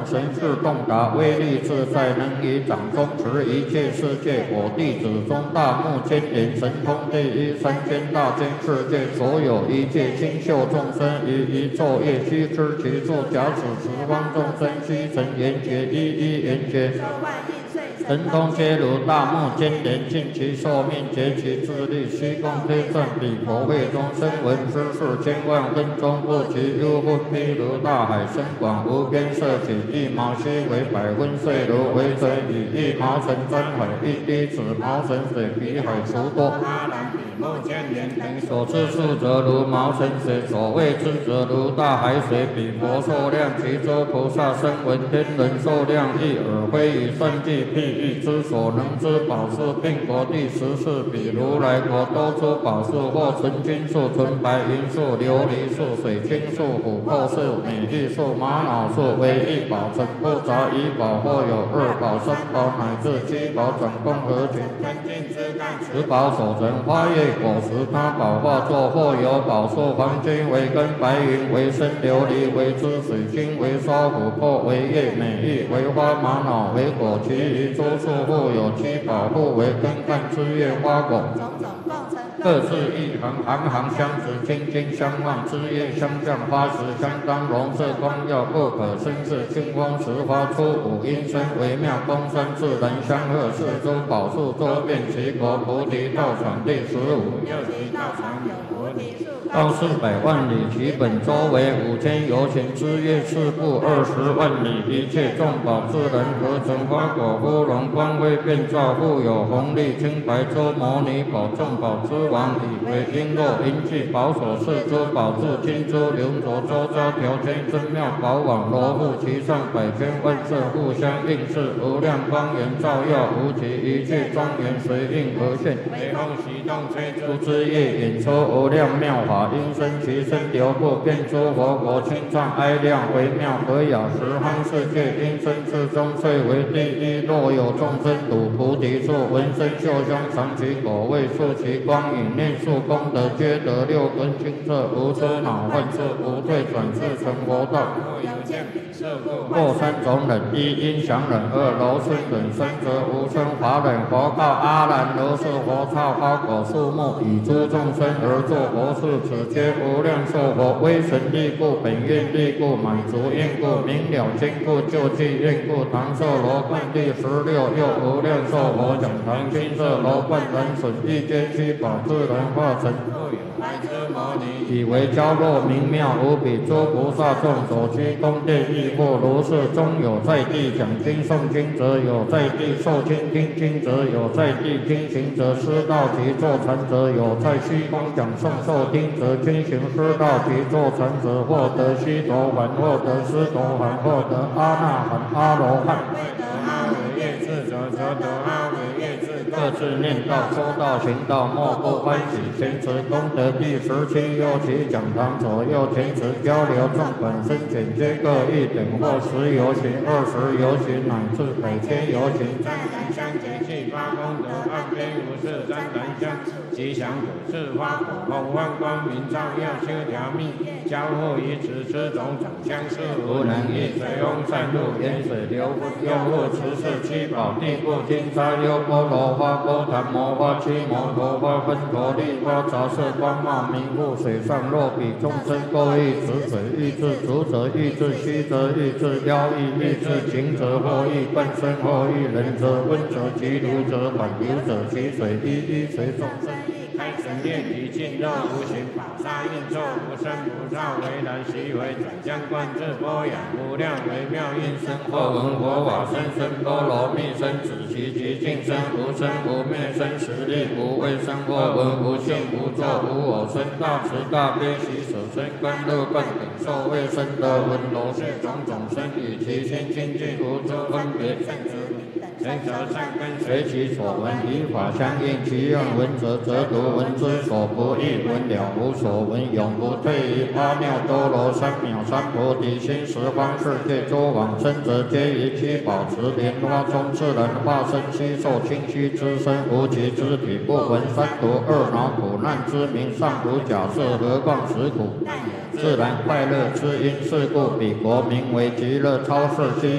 神智洞达，威力自在，能以掌中持一切世界。我弟子中大目犍连，神通第一，三千大千世界，所有一切清秀众生，于一昼夜悉知其处。假使十方众生悉成圆觉，一一圆觉。神通皆如大目犍连，尽其寿命，竭其智力，虚空推算，彼佛会中声闻知识千万分钟不及，幽分譬如大海深广无边，色起一毛须为百分碎如微尘，以一毛尘沾海，一滴子毛尘水比海除多。阿难比目犍连等所知数则如毛尘水，所谓知则如大海水，比佛寿量，其诸菩萨声闻天人寿量亦尔，非以算计譬喻之所能知宝树，并国第14，比如来国多出宝树，或纯金树、纯白银树、琉璃树、水晶树、琥珀树、美玉树、玛瑙树，为一宝，成不杂一宝，或有2宝、3宝乃至7宝，转共合群，天尽之干，10宝所成花叶果实，他宝化作，或有宝树，黄金为根，白银为身，琉璃为枝，水晶为梢，琥珀为叶，美玉为花，玛瑙为果，其余诸树互有7宝，互为根干枝叶花果，各自一行，行行相持，心心相望，枝叶相向，花实相当，容色光耀，不可生视，清风时发出五音声，微妙公声，自然相和，四周宝树周遍其国，菩提道场第15，又其道场有菩提树，高400万里，其本周为5000由旬，枝叶四部20万里，一切众宝自然合成，花果芙蓉，光辉遍照，复有红绿青白洲摩尼宝，众宝之王，以为璎珞银器，宝所饰珠宝柱，金珠流浊，周遭条圈真妙宝网，罗布其上百千万色，互相映饰，无量光源照耀无极，一切庄严随应而现，雷风习动吹出之叶，引出无量妙法，音声其声流布，变出佛国清畅哀亮，微妙和雅，十方世界音声之中最为第一。若有众生睹菩提树，闻声嗅香，尝其果味，触其光影，念数功德，皆得6根清澈，无遮恼患世，无退转世，成佛道。或3种忍：一音响忍，2柔顺忍，3则无声法忍。佛告阿难：如是佛刹花果树木，以诸众生而作佛事，此皆无量寿佛，威神力故，本愿力故，满足愿故，明了坚固，救济愿故。唐舍罗冠第16，又无量寿佛，讲堂金色罗冠，然损一皆7宝，自然化成。来之摩尼，以为娇弱明妙无比，诸菩萨众所居宫殿亦复如是。中有在地讲经诵经者，有在地受经听经者，有在地听行者，师道及坐禅者，有在虚空讲诵受听者，均行师道及坐禅者，获得须陀洹，获得斯陀含，获得阿那含、阿罗汉。阿惟越智者，则得阿惟越智。各自念道、说道、行道，莫不欢喜。前持功德第17，右其讲堂，左右前持交流，众本身简皆各一等，或10由旬、20由旬，乃至100千由旬。赞檀香节气发功德，岸边无事赞檀香，吉祥果是花果，红幻光明照耀，修条密，交互于此，此种长相是无能易。水翁散入，盐水流不又复持是7宝，地不金沙优波罗花、波檀摩花、七摩陀花、分陀利花，杂色光茂明覆水上，若比众生各欲止水，欲治足者，欲治虚则，欲治妖异，欲治情者，或欲半身，或欲人者，温者其如者，反流者其水，一随众生。开神念体尽肉无形，宝沙应作无生不造，为然习为转将观自波养，无量微妙音声，或闻佛法声声波罗蜜声，止其极尽声，无生无灭声，实力无畏声，或闻无性无作无我声，大慈大悲喜舍声，观乐观等受未生得闻罗是种种声，与其心清净无诸分别，成则善根随其所闻，以法相应，其愿闻者则读，闻之所不异，闻了无所闻，永不退于阿耨多罗三藐三菩提心。十方世界诸往生者，皆以七宝池莲花中自然化身，悉受清虚之身，无极之体，不闻三毒二恼苦难之名，尚无假设，何况实苦？自然快乐之因，是故彼国名为极乐超世。